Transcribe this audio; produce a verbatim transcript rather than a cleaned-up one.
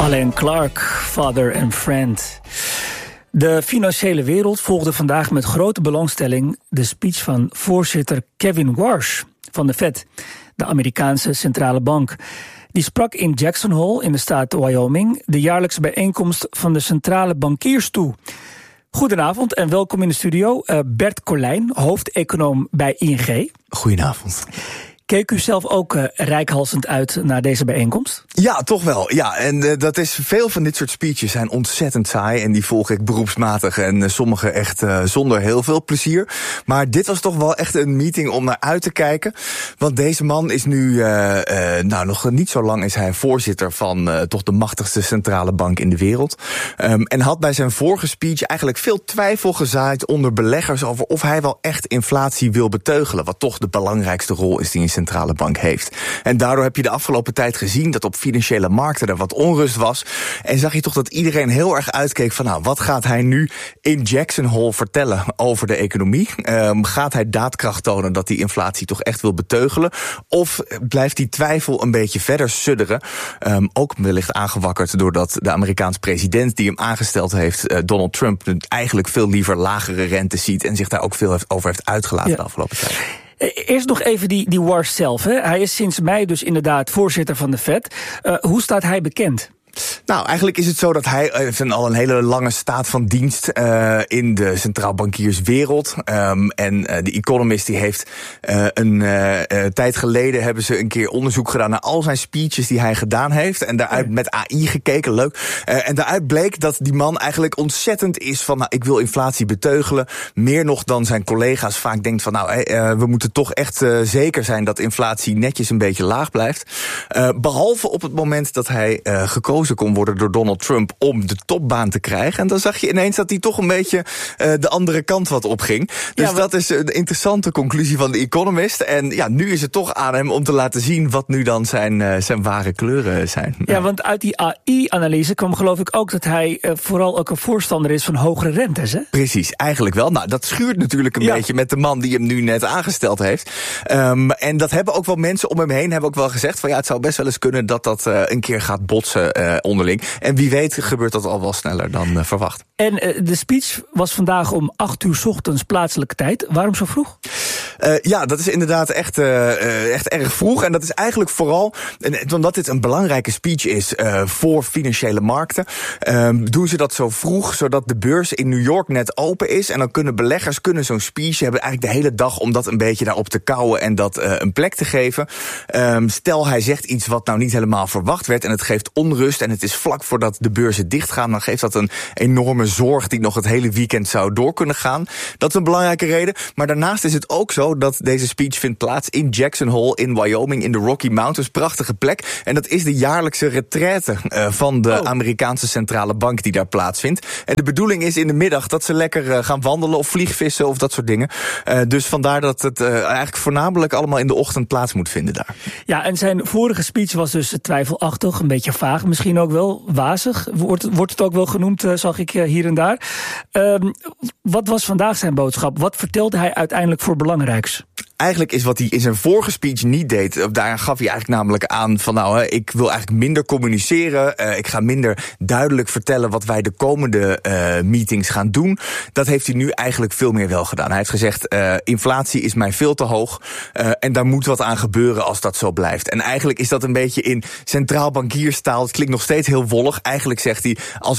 Alain Clark, Father and Friend. De financiële wereld volgde vandaag met grote belangstelling de speech van voorzitter Kevin Warsh van de Fed, de Amerikaanse centrale bank. Die sprak in Jackson Hole in de staat Wyoming de jaarlijkse bijeenkomst van de centrale bankiers toe. Goedenavond en welkom in de studio. Uh, Bert Colijn, hoofdeconoom bij I N G. Goedenavond. Keek u zelf ook uh, reikhalzend uit naar deze bijeenkomst? Ja, toch wel. Ja, en uh, dat is veel van dit soort speeches zijn ontzettend saai en die volg ik beroepsmatig en uh, sommige echt uh, zonder heel veel plezier. Maar dit was toch wel echt een meeting om naar uit te kijken, want deze man is nu, uh, uh, nou nog niet zo lang is hij voorzitter van uh, toch de machtigste centrale bank in de wereld. Um, en had bij zijn vorige speech eigenlijk veel twijfel gezaaid onder beleggers over of hij wel echt inflatie wil beteugelen, wat toch de belangrijkste rol is die een centrale bank heeft. En daardoor heb je de afgelopen tijd gezien dat op financiële markten er wat onrust was. En zag je toch dat iedereen heel erg uitkeek van, nou, wat gaat hij nu in Jackson Hole vertellen over de economie? Um, gaat hij daadkracht tonen dat die inflatie toch echt wil beteugelen? Of blijft die twijfel een beetje verder sudderen? Um, ook wellicht aangewakkerd doordat de Amerikaanse president die hem aangesteld heeft, uh, Donald Trump, eigenlijk veel liever lagere rente ziet en zich daar ook veel heeft, over heeft uitgelaten ja. de afgelopen tijd. Eerst nog even die, die Warsh zelf. Hè. Hij is sinds mei dus inderdaad voorzitter van de Fed. Uh, hoe staat hij bekend? Nou, eigenlijk is het zo dat hij heeft een, al een hele lange staat van dienst uh, in de centraal bankierswereld. Um, en uh, de Economist die heeft uh, een uh, uh, tijd geleden hebben ze een keer onderzoek gedaan naar al zijn speeches die hij gedaan heeft. En daaruit ja. met A I gekeken, leuk. Uh, en daaruit bleek dat die man eigenlijk ontzettend is van, nou, ik wil inflatie beteugelen. Meer nog dan zijn collega's vaak denkt van, nou, uh, we moeten toch echt uh, zeker zijn dat inflatie netjes een beetje laag blijft. Uh, behalve op het moment dat hij uh, gekozen kon worden door Donald Trump om de topbaan te krijgen. En dan zag je ineens dat hij toch een beetje uh, de andere kant wat opging. Dus ja, maar dat is een interessante conclusie van de Economist. En ja, nu is het toch aan hem om te laten zien wat nu dan zijn, uh, zijn ware kleuren zijn. Ja, ja, want uit die A I-analyse kwam geloof ik ook dat hij uh, vooral ook een voorstander is van hogere rentes, hè? Precies, eigenlijk wel. Nou, dat schuurt natuurlijk een ja. beetje met de man die hem nu net aangesteld heeft. Um, en dat hebben ook wel mensen om hem heen hebben ook wel gezegd van ja, het zou best wel eens kunnen dat dat uh, een keer gaat botsen uh, onderling. En wie weet gebeurt dat al wel sneller dan uh, verwacht. En uh, de speech was vandaag om acht uur 's ochtends plaatselijke tijd. Waarom zo vroeg? Uh, ja, dat is inderdaad echt, uh, echt erg vroeg. En dat is eigenlijk vooral, en, omdat dit een belangrijke speech is uh, voor financiële markten, uh, doen ze dat zo vroeg, zodat de beurs in New York net open is. En dan kunnen beleggers kunnen zo'n speech hebben eigenlijk de hele dag om dat een beetje daarop te kouwen en dat uh, een plek te geven. Um, stel, hij zegt iets wat nou niet helemaal verwacht werd en het geeft onrust en het is vlak voordat de beurzen dichtgaan, dan geeft dat een enorme zorg die nog het hele weekend zou door kunnen gaan. Dat is een belangrijke reden. Maar daarnaast is het ook zo dat deze speech vindt plaats in Jackson Hole in Wyoming in de Rocky Mountains. Prachtige plek. En dat is de jaarlijkse retraite uh, van de oh. Amerikaanse centrale bank die daar plaatsvindt. En de bedoeling is in de middag dat ze lekker uh, gaan wandelen of vliegvissen of dat soort dingen. Uh, dus vandaar dat het uh, eigenlijk voornamelijk allemaal in de ochtend plaats moet vinden daar. Ja, en zijn vorige speech was dus twijfelachtig, een beetje vaag, misschien ook wel wazig. Wordt, wordt het ook wel genoemd, uh, zag ik uh, hier en daar. Uh, wat was vandaag zijn boodschap? Wat vertelde hij uiteindelijk voor belangrijks? Eigenlijk is wat hij in zijn vorige speech niet deed, daar gaf hij eigenlijk namelijk aan van nou, ik wil eigenlijk minder communiceren, uh, ik ga minder duidelijk vertellen wat wij de komende uh, meetings gaan doen. Dat heeft hij nu eigenlijk veel meer wel gedaan. Hij heeft gezegd, uh, inflatie is mij veel te hoog uh, en daar moet wat aan gebeuren als dat zo blijft. En eigenlijk is dat een beetje in centraal bankierstaal, het klinkt nog steeds heel wollig, eigenlijk zegt hij, als